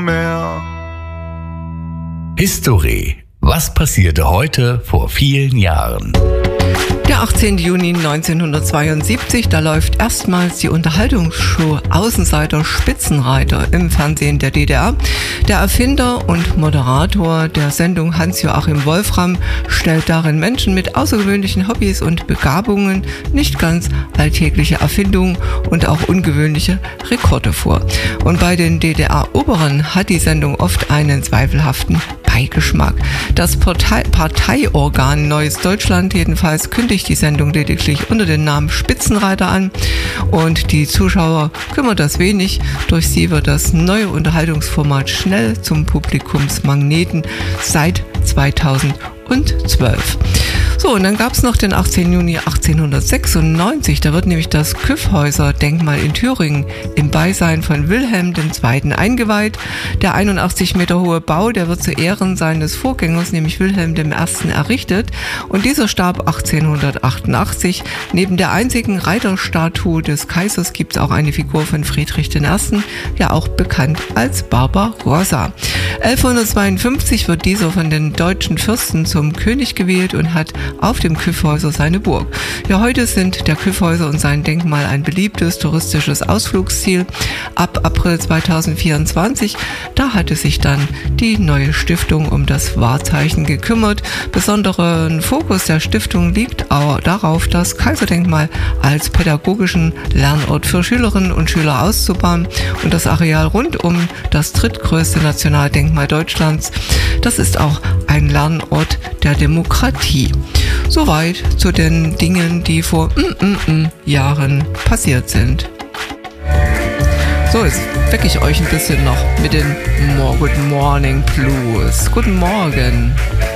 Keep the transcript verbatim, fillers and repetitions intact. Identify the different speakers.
Speaker 1: mehr.
Speaker 2: History. Was passierte heute vor vielen Jahren?
Speaker 3: Der achtzehnten Juni neunzehnhundertzweiundsiebzig, da läuft erstmals die Unterhaltungsshow Außenseiter Spitzenreiter im Fernsehen der D D R. Der Erfinder und Moderator der Sendung Hans-Joachim Wolfram stellt darin Menschen mit außergewöhnlichen Hobbys und Begabungen, nicht ganz alltägliche Erfindungen und auch ungewöhnliche Rekorde vor. Und bei den D D R-Oberen hat die Sendung oft einen zweifelhaften Beigeschmack. Das Partei- Parteiorgan Neues Deutschland jedenfalls kündigt die Sendung lediglich unter dem Namen Spitzenreiter an und die Zuschauer kümmert das wenig. Durch sie wird das neue Unterhaltungsformat schnell zum Publikumsmagneten seit zweitausendzwölf. So, und dann gab es noch den achtzehnten Juni achtzehnhundertsechsundneunzig, da wird nämlich das Kyffhäuser-Denkmal in Thüringen im Beisein von Wilhelm der Zweite eingeweiht. Der einundachtzig Meter hohe Bau, der wird zu Ehren seines Vorgängers, nämlich Wilhelm der Erste, errichtet. Und dieser starb achtzehnhundertachtundachtzig. Neben der einzigen Reiterstatue des Kaisers gibt es auch eine Figur von Friedrich der Erste, ja auch bekannt als Barbarossa. elfhundertzweiundfünfzig wird dieser von den deutschen Fürsten zum König gewählt und hat auf dem Kyffhäuser seine Burg. Ja, heute sind der Kyffhäuser und sein Denkmal ein beliebtes touristisches Ausflugsziel. Ab April zweitausendvierundzwanzig, da hatte sich dann die neue Stiftung um das Wahrzeichen gekümmert. Besonderen Fokus der Stiftung liegt auch darauf, das Kaiserdenkmal als pädagogischen Lernort für Schülerinnen und Schüler auszubauen und das Areal rund um das drittgrößte Nationaldenkmal Deutschlands, das ist auch ein Lernort der Demokratie. Soweit zu den Dingen, die vor mm, mm, mm Jahren passiert sind. So, jetzt wecke ich euch ein bisschen noch mit den Good Morning Blues. Guten Morgen.